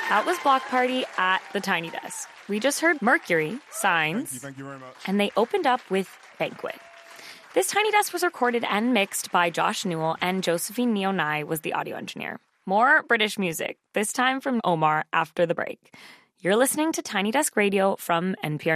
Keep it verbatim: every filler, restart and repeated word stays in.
That was Block Party at the Tiny Desk. We just heard Mercury, Signs, Thank you, thank you very much. and they opened up with Banquet. This Tiny Desk was recorded and mixed by Josh Newell, and Josephine Nionai was the audio engineer. More British music, this time from Omar after the break. You're listening to Tiny Desk Radio from N P R